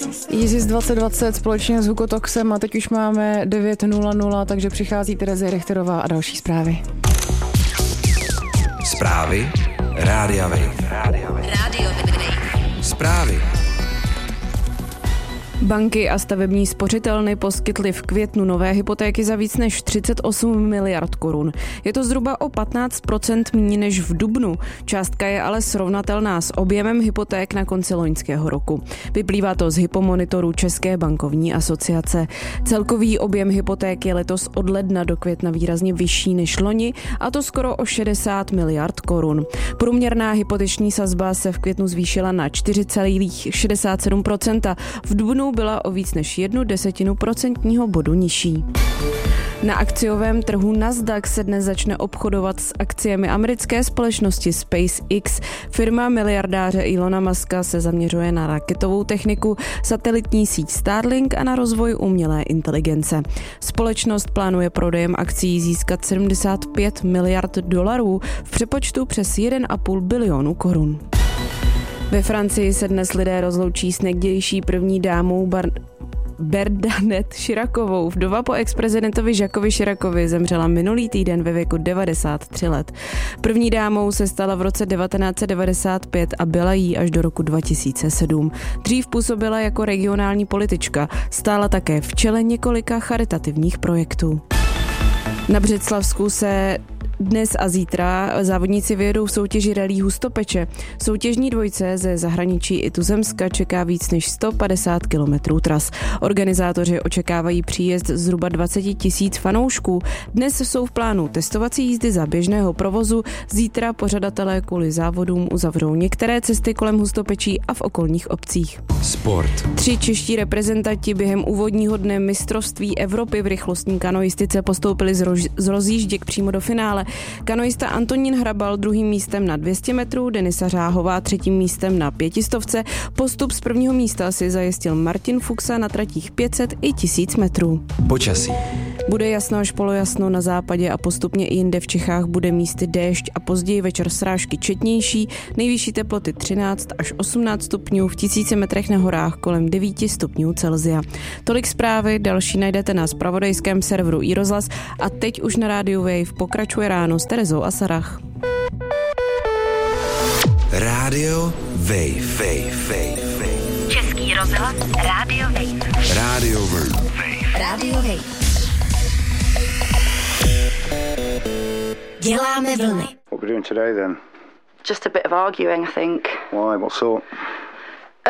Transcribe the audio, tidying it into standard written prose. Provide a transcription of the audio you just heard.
Jiřis 2020 společně s Hukotoxem a teď už máme 9:00, takže přichází Terezie Richterová a další zprávy. Zprávy Rádia Wave. Zprávy. Banky a stavební spořitelny poskytly v květnu nové hypotéky za víc než 38 miliard korun. Je to zhruba o 15% méně než v dubnu. Částka je ale srovnatelná s objemem hypoték na konci loňského roku. Vyplývá to z hypomonitoru České bankovní asociace. Celkový objem hypoték je letos od ledna do května výrazně vyšší než loni, a to skoro o 60 miliard korun. Průměrná hypoteční sazba se v květnu zvýšila na 4,67%. V dubnu byla o víc než 0,1 procentního bodu nižší. Na akciovém trhu Nasdaq se dnes začne obchodovat s akciemi americké společnosti SpaceX. Firma miliardáře Elona Muska se zaměřuje na raketovou techniku, satelitní síť Starlink a na rozvoj umělé inteligence. Společnost plánuje prodejem akcií získat 75 miliard dolarů, v přepočtu přes 1,5 bilionu korun. Ve Francii se dnes lidé rozloučí s nejdější první dámou Bernadette Chiracovou. Vdova po ex-prezidentovi Jacquesovi Chiracovi zemřela minulý týden ve věku 93 let. První dámou se stala v roce 1995 a byla jí až do roku 2007. Dřív působila jako regionální politička, stála také v čele několika charitativních projektů. Na Břeclavsku se dnes a zítra závodníci vyjedou v soutěži rallye Hustopeče. Soutěžní dvojce ze zahraničí i tuzemska čeká víc než 150 kilometrů tras. Organizátoři očekávají příjezd zhruba 20 000 fanoušků. Dnes jsou v plánu testovací jízdy za běžného provozu, zítra pořadatelé kvůli závodům uzavřou některé cesty kolem Hustopečí a v okolních obcích. Sport. 3 čeští reprezentanti během úvodního dne mistrovství Evropy v rychlostní kanoistice postoupili z rozjížděk přímo do finále. Kanoista Antonín Hrabal druhým místem na 200 metrů, Denisa Řáhová třetím místem na 500. Postup z prvního místa si zajistil Martin Fuxa na tratích 500 i 1000 metrů. Počasí. Bude jasno až polojasno na západě a postupně i jinde v Čechách bude místy déšť a později večer srážky četnější, nejvyšší teploty 13 až 18 stupňů, v 1000 metrech na horách kolem 9 stupňů Celsia. Tolik zprávy, další najdete na zpravodajském serveru iRozhlas a teď už na rádiu Wave pokračuje ráno s Terezou a Sarah. Rádio Wave. Český rozhlas Rádio Wave. Rádio Wave. Rádio Wave. Děláme vlny. What are we doing today then? Just a bit of arguing, I think. Why? What sort?